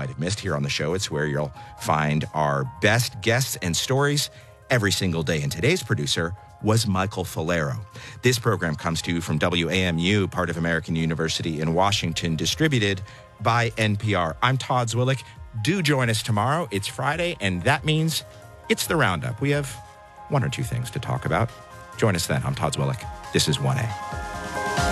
might have missed here on the show. It's where you'll find our best guests and stories every single day. And today's producer was Michael Falero. This program comes to you from WAMU, part of American University in Washington, distributed by NPR. I'm Todd Zwillich. Do join us tomorrow. It's Friday, and that means it's the Roundup. We have one or two things to talk about. Join us then. I'm Todd Zwillich. This is 1A.